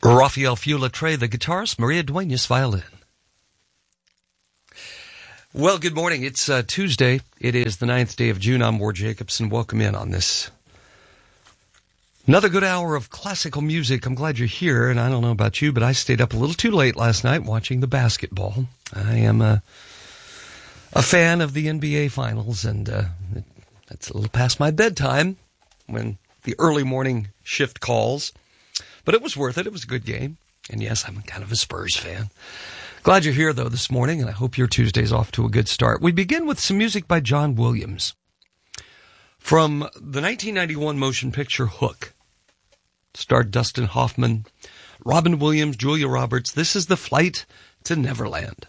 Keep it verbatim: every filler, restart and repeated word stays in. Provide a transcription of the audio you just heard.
Rafael Fiula-Trey, the guitarist, Maria Duenas, violin. Well, good morning. It's uh, Tuesday. It is the ninth day of June. I'm Ward Jacobson. Welcome in on this. Another good hour of classical music. I'm glad you're here, and I don't know about you, but I stayed up a little too late last night watching the basketball. I am a, a fan of the N B A Finals, and uh, that's a little past my bedtime when the early morning shift calls. But it was worth it. It was a good game. And yes, I'm kind of a Spurs fan. Glad you're here, though, this morning, and I hope your Tuesday's off to a good start. We begin with some music by John Williams from the nineteen ninety-one motion picture Hook. Starred Dustin Hoffman, Robin Williams, Julia Roberts. This is The Flight to Neverland.